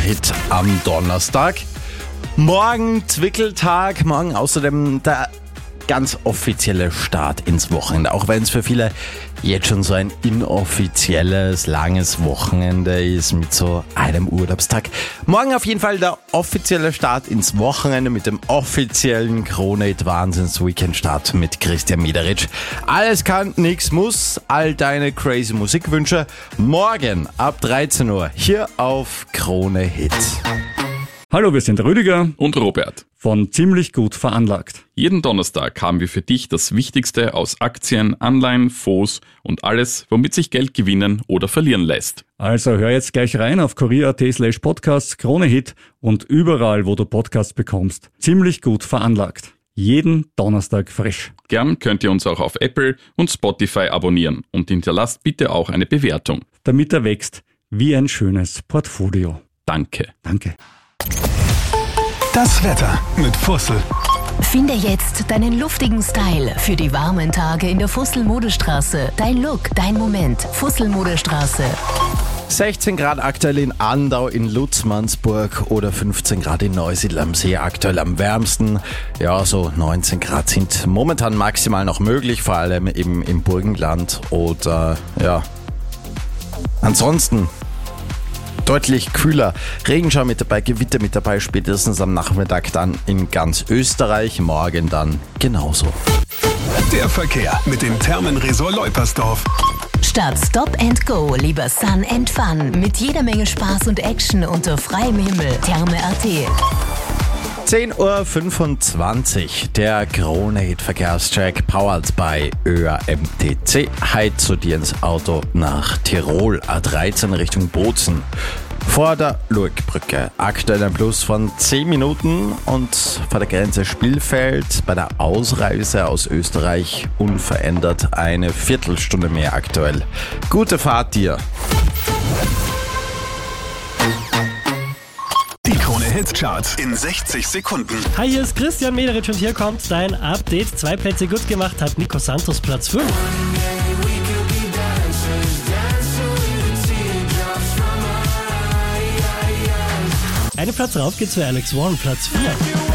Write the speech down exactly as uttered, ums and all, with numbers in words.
Hit am Donnerstag. Morgen Zwickeltag, morgen außerdem der ganz offizielle Start ins Wochenende. Auch wenn es für viele jetzt schon so ein inoffizielles, langes Wochenende ist mit so einem Urlaubstag. Morgen auf jeden Fall der offizielle Start ins Wochenende mit dem offiziellen Krone-Hit Wahnsinns-Weekend-Start mit Christian Mederitsch. Alles kann, nix muss. All deine crazy Musikwünsche morgen ab dreizehn Uhr hier auf Krone-Hit. Hallo, wir sind Rüdiger und Robert von Ziemlich gut veranlagt. Jeden Donnerstag haben wir für dich das Wichtigste aus Aktien, Anleihen, Fonds und alles, womit sich Geld gewinnen oder verlieren lässt. Also hör jetzt gleich rein auf kurier.at slash podcast, Krone-Hit und überall, wo du Podcasts bekommst. Ziemlich gut veranlagt. Jeden Donnerstag frisch. Gern könnt ihr uns auch auf Apple und Spotify abonnieren und hinterlasst bitte auch eine Bewertung. Damit er wächst wie ein schönes Portfolio. Danke. Danke. Das Wetter mit Fussel. Finde jetzt deinen luftigen Style für die warmen Tage in der Fussel-Modestraße. Dein Look, dein Moment. Fussel-Modestraße. sechzehn Grad aktuell in Andau, in Lutzmannsburg oder fünfzehn Grad in Neusiedl am See, aktuell am wärmsten. Ja, so neunzehn Grad sind momentan maximal noch möglich, vor allem eben im Burgenland oder ja, ansonsten deutlich kühler. Regenschauer mit dabei, Gewitter mit dabei, spätestens am Nachmittag dann in ganz Österreich, morgen dann genauso. Der Verkehr mit dem Thermenresort Leupersdorf. Statt Stop and Go, lieber Sun and Fun. Mit jeder Menge Spaß und Action unter freiem Himmel. Therme punkt at. zehn Uhr fünfundzwanzig, der Krone-Hit-Verkehrscheck powered by Ö A M T C. Heit zu dir ins Auto nach Tirol, A dreizehn Richtung Bozen. Vor der Lurgbrücke aktuell ein Plus von zehn Minuten und vor der Grenze Spielfeld bei der Ausreise aus Österreich unverändert eine Viertelstunde mehr aktuell. Gute Fahrt dir! Hits-Charts in sechzig Sekunden. Hi, hier ist Christian Mederitsch und hier kommt dein Update. Zwei Plätze gut gemacht hat Nico Santos, Platz fünf. Einen Platz rauf geht's für Alex Warren, Platz vier.